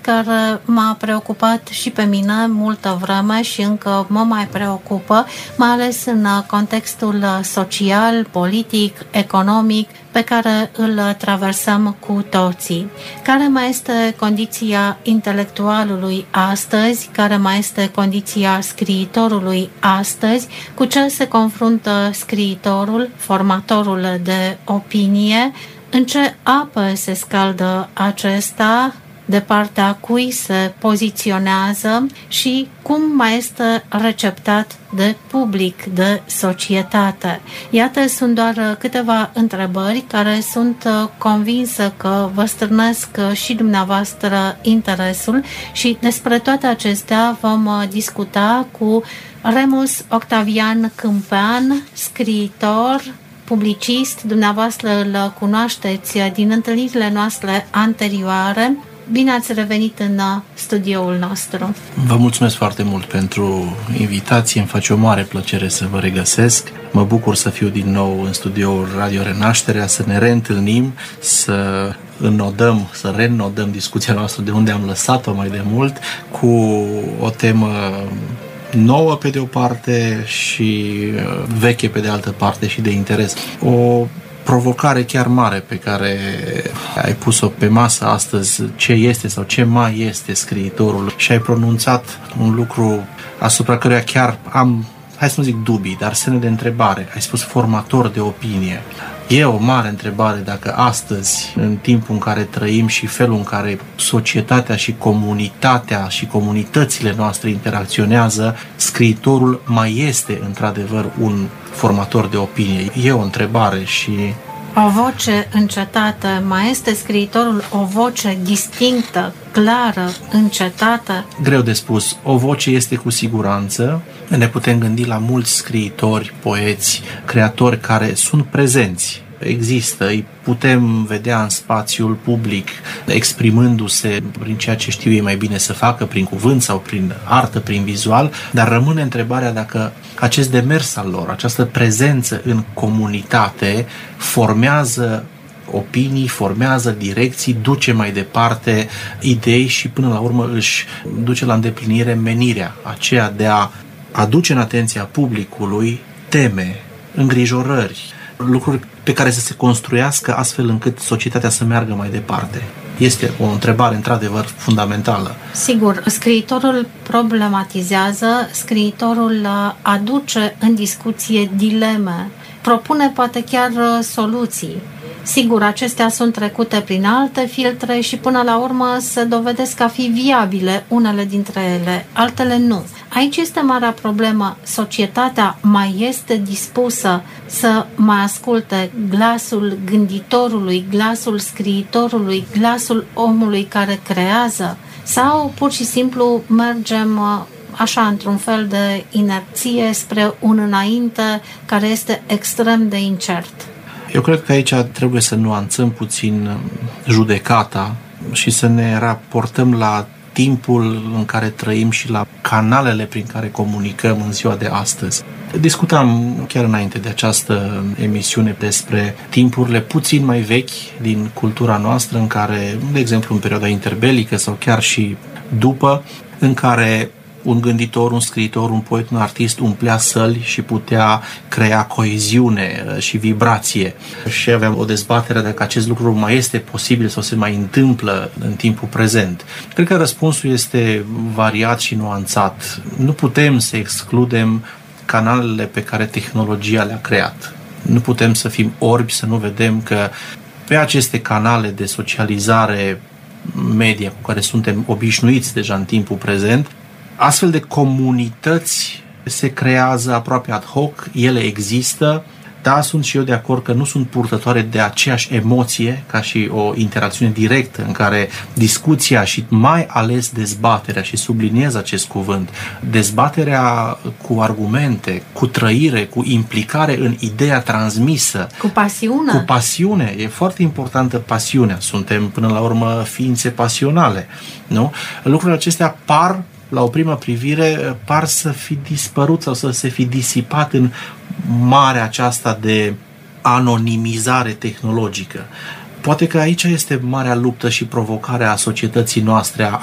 care m-a preocupat și pe mine multă vreme și încă mă mai preocupă, mai ales în contextul social, politic, economic, pe care îl traversăm cu toții. Care mai este condiția intelectualului astăzi? Care mai este condiția scriitorului astăzi? Cu ce se confruntă scriitorul, formatorul de opinie? În ce apă se scaldă acesta? De partea cui se poziționează și cum mai este receptat de public, de societate. Iată, sunt doar câteva întrebări care sunt convinsă că vă strânesc și dumneavoastră interesul și despre toate acestea vom discuta cu Remus Octavian Câmpean, scriitor, publicist. Dumneavoastră îl cunoașteți din întâlnirile noastre anterioare. Bine ați revenit în studioul nostru. Vă mulțumesc foarte mult pentru invitație. Îmi face o mare plăcere să vă regăsesc. Mă bucur să fiu din nou în studioul Radio Renașterea, să ne reîntâlnim, să reînnodăm discuția noastră de unde am lăsat-o mai de mult, cu o temă nouă pe de o parte și veche pe de altă parte și de interes. O provocare chiar mare pe care ai pus-o pe masă astăzi, ce este sau ce mai este scriitorul, și ai pronunțat un lucru asupra căruia chiar am, hai să nu zic dubii, dar semne de întrebare. Ai spus formator de opinie. E o mare întrebare dacă astăzi, în timpul în care trăim și felul în care societatea și comunitatea și comunitățile noastre interacționează, scriitorul mai este într-adevăr un formator de opinie. E o întrebare și... O voce încetată, mai este scriitorul o voce distinctă, clară, încetată? Greu de spus. O voce este cu siguranță. Ne putem gândi la mulți scriitori, poeți, creatori care sunt prezenți. Există, îi putem vedea în spațiul public exprimându-se prin ceea ce știu ei mai bine să facă, prin cuvânt sau prin artă, prin vizual, dar rămâne întrebarea dacă acest demers al lor, această prezență în comunitate formează opinii, formează direcții, duce mai departe idei și până la urmă își duce la îndeplinire menirea aceea de a aduce în atenția publicului teme, îngrijorări, lucruri pe care să se construiască astfel încât societatea să meargă mai departe. Este o întrebare într-adevăr fundamentală. Sigur, scriitorul problematizează, scriitorul aduce în discuție dileme, propune poate chiar soluții. Sigur, acestea sunt trecute prin alte filtre și până la urmă se dovedesc a fi viabile unele dintre ele, altele nu. Aici este marea problemă. Societatea mai este dispusă să mai asculte glasul gânditorului, glasul scriitorului, glasul omului care creează? Sau pur și simplu mergem așa într-un fel de inerție spre un înainte care este extrem de incert? Eu cred că aici trebuie să nuanțăm puțin judecata și să ne raportăm la timpul în care trăim și la canalele prin care comunicăm în ziua de astăzi. Discutam chiar înainte de această emisiune despre timpurile puțin mai vechi din cultura noastră, în care, de exemplu, în perioada interbelică sau chiar și după, în care un gânditor, un scriitor, un poet, un artist umplea săli și putea crea coeziune și vibrație. Și aveam o dezbatere dacă acest lucru mai este posibil sau se mai întâmplă în timpul prezent. Cred că răspunsul este variat și nuanțat. Nu putem să excludem canalele pe care tehnologia le-a creat. Nu putem să fim orbi, să nu vedem că pe aceste canale de socializare media cu care suntem obișnuiți deja în timpul prezent, astfel de comunități se creează aproape ad hoc, ele există. Da, sunt și eu de acord că nu sunt purtătoare de aceeași emoție ca și o interacțiune directă în care discuția și mai ales dezbaterea, și subliniez acest cuvânt, dezbaterea cu argumente, cu trăire, cu implicare în ideea transmisă. Cu pasiune. Cu pasiune. E foarte importantă pasiunea. Suntem până la urmă ființe pasionale. Nu? Lucrurile acestea la o primă privire, par să fi dispărut sau să se fi disipat în marea aceasta de anonimizare tehnologică. Poate că aici este marea luptă și provocarea a societății noastre, a